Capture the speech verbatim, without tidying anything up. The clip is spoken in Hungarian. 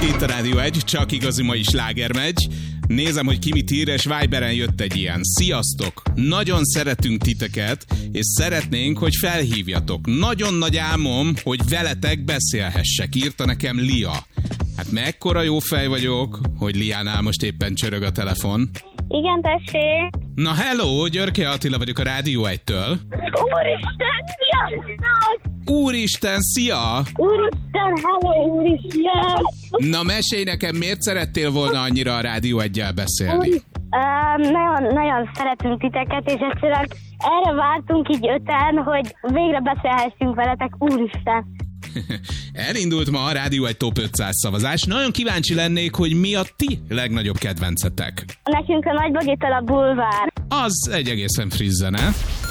Itt a Rádió egy, csak igazi mai sláger megy. Nézem, hogy ki mit ír, és Viberen jött egy ilyen. Sziasztok! Nagyon szeretünk titeket, és szeretnénk, hogy felhívjatok. Nagyon nagy álmom, hogy veletek beszélhessek, írta nekem Lia. Hát mekkora jó fej vagyok, hogy Liánál most éppen csörög a telefon. Igen, tessék. Na hello, Györke Attila vagyok a Rádió egytől. Úristen, sziasztok! Úristen, szia! Úristen, hello, úristen! Na mesélj nekem, miért szerettél volna annyira a Rádió egyel beszélni? Úr, uh, nagyon, nagyon szeretünk titeket, és egyszerűen erre vártunk így öten, hogy végre beszélhessünk veletek, úristen! Elindult ma a Rádió egy Top ötszáz szavazás. Nagyon kíváncsi lennék, hogy mi a ti legnagyobb kedvencetek. Nekünk a Nagybagitól a bulvár. Az egy egészen friss zene.